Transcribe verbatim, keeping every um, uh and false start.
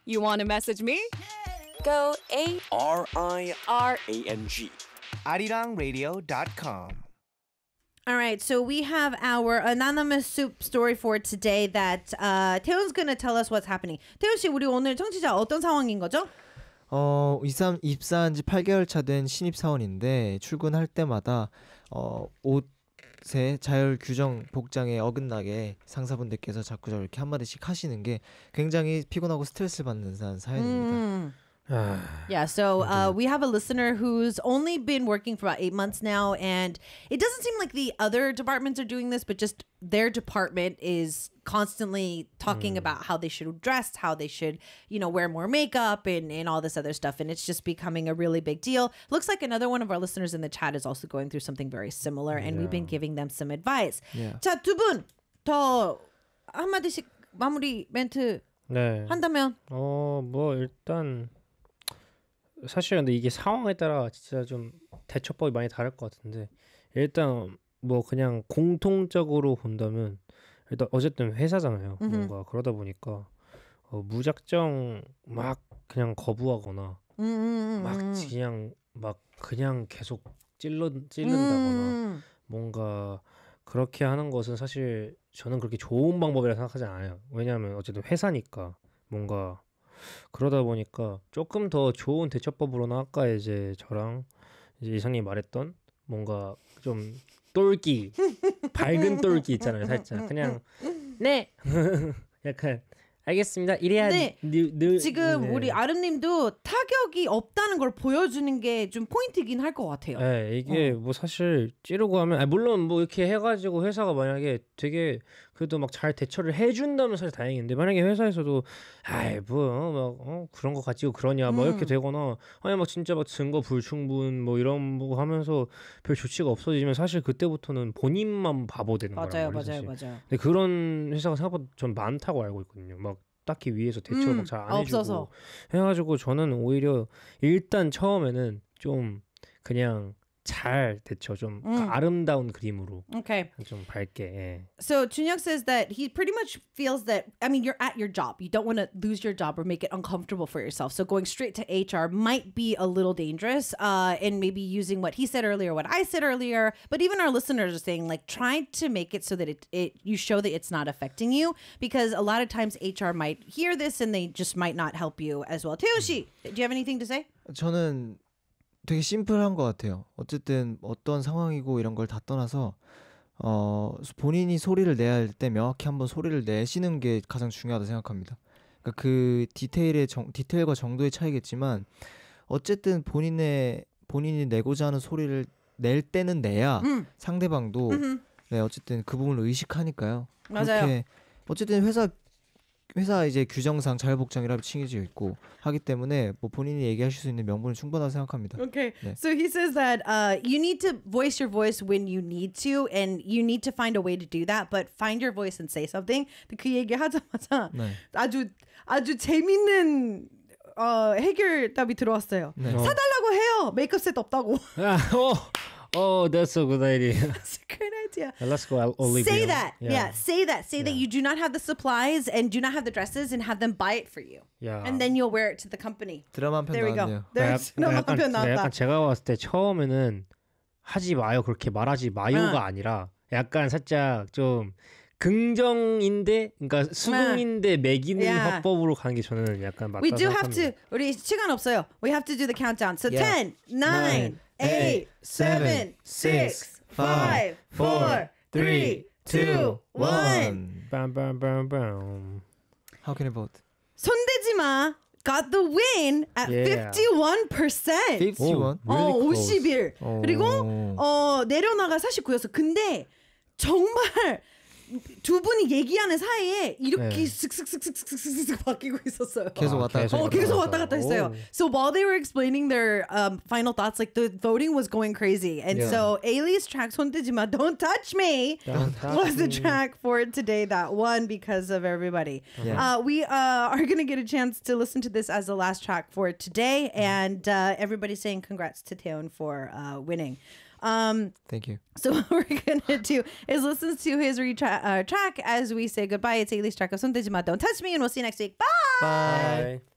You want to message me? Go A R I R A N G. arirang radio dot com. All right, so we have our anonymous soup story for today that uh, 태훈's going to tell us what's happening. 태훈 씨, 우리 오늘 청취자 어떤 상황인 거죠? 어, 입사, 입사한 지 팔 개월 차 된 신입사원인데 출근할 때마다 어, 옷에 자율 규정 복장에 어긋나게 상사분들께서 자꾸 저렇게 한마디씩 하시는 게 굉장히 피곤하고 스트레스를 받는 사연입니다. 음. Yeah, so uh, we have a listener who's only been working for about eight months now, and it doesn't seem like the other departments are doing this, but just their department is constantly talking mm. about how they should dress, how they should, you know, wear more makeup and, and all this other stuff, and it's just becoming a really big deal. Looks like another one of our listeners in the chat is also going through something very similar, and yeah. we've been giving them some advice. Yeah. 자, 두 분 더 한마디씩 마무리 멘트 네. 한다면? 어, 뭐 일단 사실 근데 이게 상황에 따라 진짜 좀 대처법이 많이 다를 것 같은데 일단 뭐 그냥 공통적으로 본다면 일단 어쨌든 회사잖아요. 음흠. 뭔가 그러다 보니까 어, 무작정 막 그냥 거부하거나 음, 막 음. 그냥 막 그냥 계속 찔러 찔른다거나 음. 뭔가 그렇게 하는 것은 사실 저는 그렇게 좋은 방법이라 생각하지 않아요. 왜냐하면 어쨌든 회사니까 뭔가 그러다 보니까 조금 더 좋은 대처법으로는 아까 이제 저랑 이제 이상님이 말했던 뭔가 좀 똘끼 밝은 똘끼 있잖아요. 살짝 그냥 네 약간 알겠습니다. 이래야 네. 늘, 늘, 지금 네. 우리 아름님도 타격이 없다는 걸 보여주는 게 좀 포인트긴 할 것 같아요. 네, 이게 어. 뭐 사실 찌르고 하면, 아니 물론 뭐 이렇게 해가지고 회사가 만약에 되게 그래도 막 잘 대처를 해준다면 사실 다행인데 만약에 회사에서도 아이 뭐막 어, 그런 거 가지고 그러냐 뭐 음. 이렇게 되거나 아니 막 진짜 막 증거 불충분 뭐 이런 거 하면서 별 조치가 없어지면 사실 그때부터는 본인만 바보 되는 맞아요, 거란 맞아요, 말이에요. 맞아요. 근데 그런 회사가 생각보다 전 많다고 알고 있거든요. 막 딱히 위에서 대처를 음, 막 잘 안 아, 해주고 없어서. 해가지고 저는 오히려 일단 처음에는 좀 그냥 잘 대처 좀 음. 아름다운 그림으로 Okay. 좀 밝게. 예. So Chunhyuk says that he pretty much feels that, I mean, you're at your job. You don't want to lose your job or make it uncomfortable for yourself. So going straight to H R might be a little dangerous, uh, and maybe using what he said earlier, what I said earlier. But even our listeners are saying, like, try to make it so that it, it you show that it's not affecting you, because a lot of times H R might hear this and they just might not help you as well. Taeho Shi, do you have anything to say? 저는 되게 심플한 것 같아요. 어쨌든 어떤 상황이고 이런 걸 다 떠나서 어, 본인이 소리를 내야 할 때 명확히 한번 소리를 내시는 게 가장 중요하다고 생각합니다. 그러니까 그 디테일의 정, 디테일과 정도의 차이겠지만 어쨌든 본인의 본인이 내고자 하는 소리를 낼 때는 내야 음. 상대방도 음흠. 네, 어쨌든 그 부분을 의식하니까요. 맞아요. 그렇게 어쨌든 회사 회사 이제 규정상 자율복장이라고 칭해져 있고 하기 때문에 뭐 본인이 얘기하실 수 있는 명분은 충분하다고 생각합니다. Okay. 네. So he says that uh, you need to voice your voice when you need to, and you need to find a way to do that. But find your voice and say something. 그 얘기 하자마자 네. 아주 아주 재밌는 어, 해결답이 들어왔어요. 네. 사달라고 해요. 메이크업 셋 없다고. 아, oh, oh, that's a good idea. That's a great idea. Let's go Olivia. Say that. Yeah. Yeah. Say that. Say that Yeah. you do not have the supplies and do not have the dresses, and have them buy it for you. Yeah. And then you'll wear it to the company. 드라마 한 편 There we 나왔네요. go. There's no 약간, 한편 약간 나왔다. 제가 봤을 때 처음에는 하지 마요 그렇게 말하지 마요가 응. 아니라 약간 살짝 좀 긍정인데 그러니까 수긍인데 매기는 Yeah. 화법으로 가는 게 저는 약간 맞다 We do have 생각합니다. to. 우리 시간 없어요. We have to do the countdown. So Yeah. ten, nine, eight, seven, six, five, four, three, two, one. 빰빰빰빰. How can I vote? 손대지 마. Got the win at Yeah. fifty-one percent. fifty-one? 오, really 어, close. 오십일. 오. 그리고 어, 내려나가 사십구였어. 근데 정말 두 분이 얘기하는 사이에 이렇게 네. 슥슥슥슥슥슥슥 바뀌고 있었어요. 계속 아, 왔다 갔다. 어, 계속 왔다 갔다 했어요. 오. So while they were explaining their um, final thoughts, like the voting was going crazy. And Yeah. so Ailey's track, 손대지 마, Don't Touch Me, Don't touch was the me. track for today that won because of everybody. Yeah. Uh, we uh, are going to get a chance to listen to this as the last track for today. And uh, everybody's saying congrats to Taeyeon for uh, winning. Um, Thank you. so what we're gonna do is listen to his retra- uh, track as we say goodbye. It's Ailey's track of 손대지 마, Don't Touch Me, and we'll see you next week. Bye. Bye. Bye.